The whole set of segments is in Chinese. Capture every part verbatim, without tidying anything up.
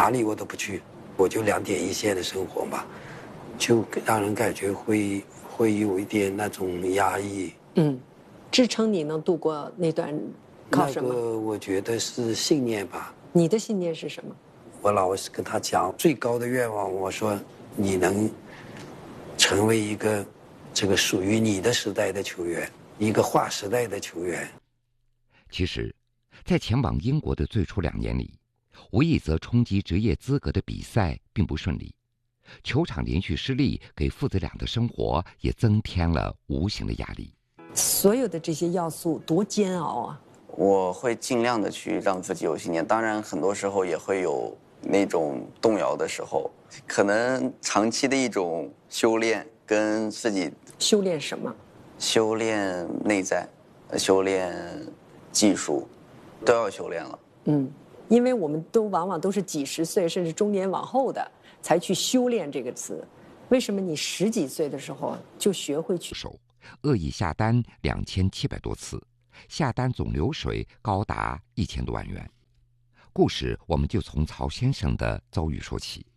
哪里我都不去，我就两点一线的生活嘛，就让人感觉会会有一点那种压抑。 嗯，支撑你能度过那段靠什么？ 那个我觉得是信念吧。 你的信念是什么？ 我老是跟他讲最高的愿望，我说你能成为一个这个属于你的时代的球员，一个划时代的球员。 其实，在前往英国的最初两年里，无意则冲击职业资格的比赛并不顺利，球场连续失利给父子俩的生活也增添了无形的压力。 所有的这些要素多煎熬啊！ 我会尽量的去让自己有信念，当然很多时候也会有那种动摇的时候，可能长期的一种修炼跟自己修炼什么？ 修炼内在，修炼技术，都要修炼了。 嗯，因为我们都往往都是几十岁甚至中年往后的才去修炼这个词，为什么你十几岁的时候就学会去手？恶意下单两千七百多次，下单总流水高达一千多万元。故事我们就从曹先生的遭遇说起。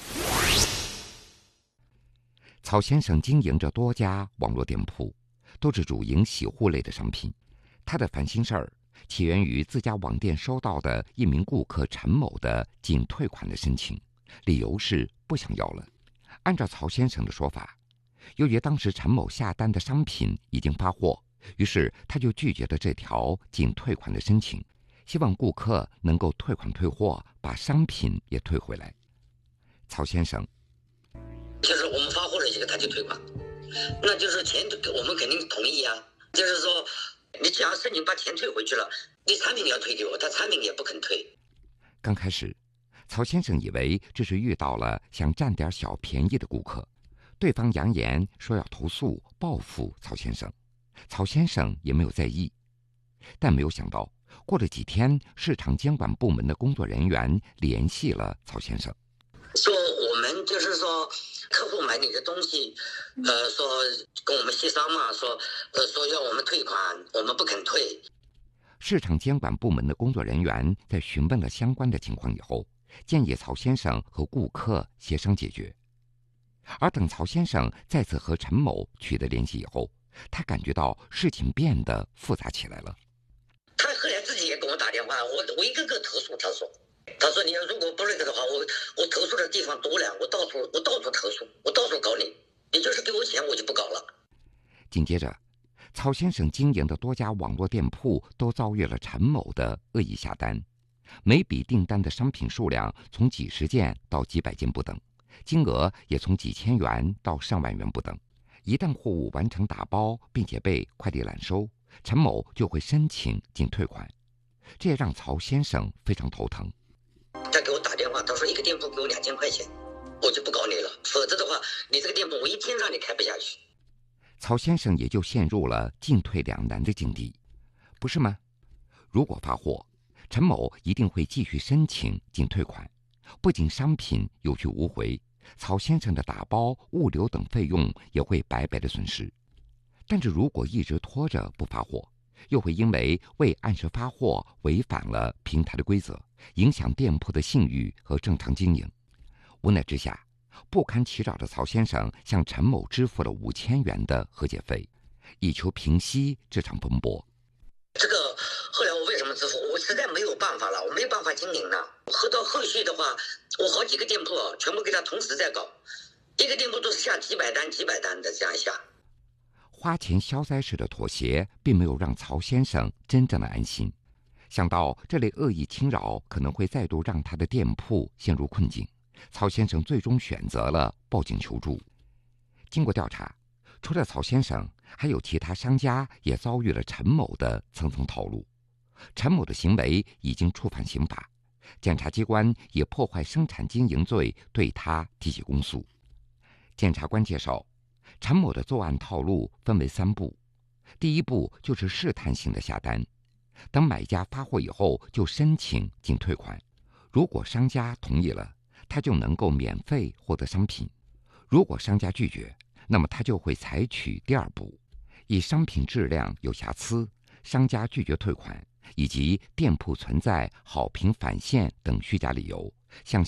曹先生经营着多家网络店铺，都是主营洗护类的商品。他的烦心事儿起源于自家网店收到的一名顾客陈某的仅退款的申请，理由是不想要了。按照曹先生的说法，由于当时陈某下单的商品已经发货，于是他就拒绝了这条仅退款的申请，希望顾客能够退款退货，把商品也退回来。曹先生， 就是我们发货了一个他就退款，那就是钱我们肯定同意啊，就是说你只要申请把钱退回去了，你产品要退给我，他产品也不肯退。 刚开始曹先生以为这是遇到了想占点小便宜的顾客，对方扬言说要投诉报复曹先生，曹先生也没有在意。但没有想到过了几天，市场监管部门的工作人员联系了曹先生， 说我们就是说客户买你的东西，呃，说跟我们协商嘛，说呃说要我们退款，我们不肯退。 市场监管部门的工作人员在询问了相关的情况以后，建议曹先生和顾客协商解决。而等曹先生再次和陈某取得联系以后，他感觉到事情变得复杂起来了。 他后来自己也给我打电话，我我一个个投诉，他说他说你要如果不那个的话，我我投诉的地方多了，我到处我到处投诉，我到处搞你，你就是给我钱我就不搞了。 紧接着，曹先生经营的多家网络店铺都遭遇了陈某的恶意下单，每笔订单的商品数量从几十件到几百件不等，金额也从几千元到上万元不等。一旦货物完成打包并且被快递揽收，陈某就会申请仅退款，这也让曹先生非常头疼。 他给我打电话，他说一个店铺给我两千块钱，我就不搞你了，否则的话，你这个店铺我一天让你开不下去。 曹先生也就陷入了进退两难的境地，不是吗？如果发货，陈某一定会继续申请仅退款，不仅商品有去无回，曹先生的打包、物流等费用也会白白的损失。但是如果一直拖着不发货，又会因为未按时发货违反了平台的规则，影响店铺的信誉和正常经营。无奈之下，不堪其扰的曹先生向陈某支付了五千元的和解费，以求平息这场风波。 这个后来我为什么支付？我实在没有办法了，我没有办法经营了。后到后续的话，我好几个店铺全部给他同时在搞，一个店铺都是下几百单、几百单的这样下。 花钱消灾式的妥协，并没有让曹先生真正的安心。想到这类恶意侵扰可能会再度让他的店铺陷入困境，曹先生最终选择了报警求助。经过调查，除了曹先生，还有其他商家也遭遇了陈某的层层套路。陈某的行为已经触犯刑法，检察机关以破坏生产经营罪对他提起公诉。检察官介绍，陈某的作案套路分为三步。第一步就是试探性的下单，等买家发货以后就申请仅退款，如果商家同意了，他就能够免费获得商品；如果商家拒绝，那么他就会采取第二步，以商品质量有瑕疵、商家拒绝退款以及店铺存在好评返现等虚假理由，向